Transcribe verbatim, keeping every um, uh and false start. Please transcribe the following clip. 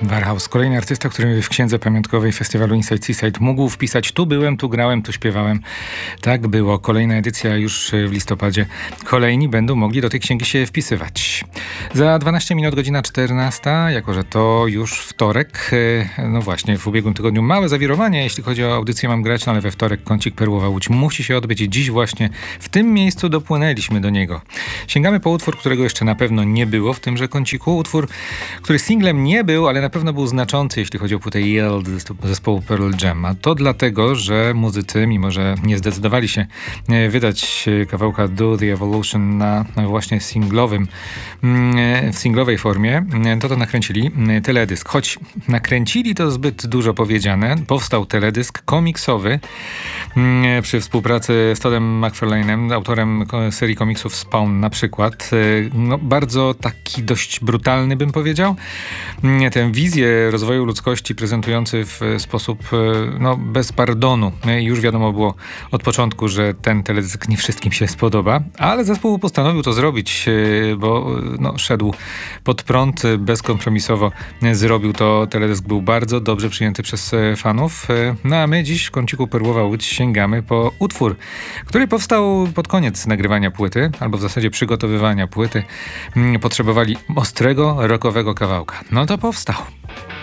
Warhouse, kolejny artysta, który w księdze pamiątkowej festiwalu Inside Seaside mógł wpisać: tu byłem, tu grałem, tu śpiewałem. Tak było. Kolejna edycja już w listopadzie. Kolejni będą mogli do tej księgi się wpisywać. Za dwanaście minut godzina czternasta, jako że to już wtorek. No właśnie, w ubiegłym tygodniu małe zawirowanie, jeśli chodzi o audycję Mam Grać, no ale we wtorek kącik Perłowa Łódź musi się odbyć i dziś właśnie w tym miejscu dopłynęliśmy do niego. Sięgamy po utwór, którego jeszcze na pewno nie było w tymże kąciku. Utwór, który singlem nie był, ale na pewno był znaczący, jeśli chodzi o płytę Yield zespołu Pearl Jam. A to dlatego, że muzycy, mimo że nie zdecydowali się wydać kawałka Do The Evolution na właśnie singlowym, w singlowej formie, to to nakręcili teledysk. Choć nakręcili, to zbyt dużo powiedziane. Powstał teledysk komiksowy przy współpracy z Toddem McFarlane'em, autorem serii komiksów Spawn na przykład. No, bardzo taki dość brutalny, bym powiedział. Tę wizję rozwoju ludzkości prezentujący w sposób no, bez pardonu. Już wiadomo było od początku, że ten teledysk nie wszystkim się spodoba, ale zespół postanowił to zrobić, bo no, szedł pod prąd, bezkompromisowo zrobił to. Teledysk był bardzo dobrze przyjęty przez fanów. No a my dziś w kąciku Perłowa Łódź sięgamy po utwór, który powstał pod koniec nagrywania płyty, albo w zasadzie przygotowywania płyty. Potrzebowali ostrego, rockowego kawałka. No to powstał.